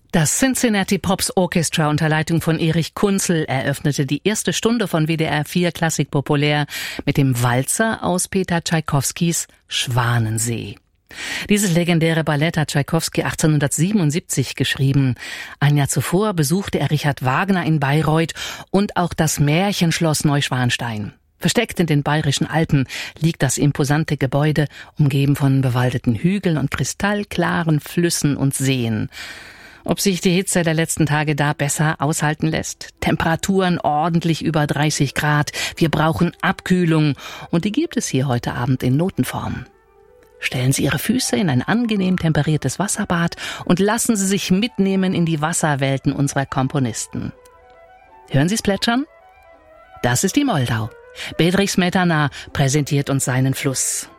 Das Cincinnati Pops Orchestra unter Leitung von Erich Kunzel eröffnete die erste Stunde von WDR 4 Klassik populär mit dem Walzer aus Peter Tschaikowskis Schwanensee. Dieses legendäre Ballett hat Tschaikowski 1877 geschrieben. Ein Jahr zuvor besuchte er Richard Wagner in Bayreuth und auch das Märchenschloss Neuschwanstein. Versteckt in den bayerischen Alpen liegt das imposante Gebäude, umgeben von bewaldeten Hügeln und kristallklaren Flüssen und Seen. Ob sich die Hitze der letzten Tage da besser aushalten lässt? Temperaturen ordentlich über 30 Grad. Wir brauchen Abkühlung. Und die gibt es hier heute Abend in Notenform. Stellen Sie Ihre Füße in ein angenehm temperiertes Wasserbad und lassen Sie sich mitnehmen in die Wasserwelten unserer Komponisten. Hören Sie es plätschern? Das ist die Moldau. Bedřich Smetana präsentiert uns seinen Fluss.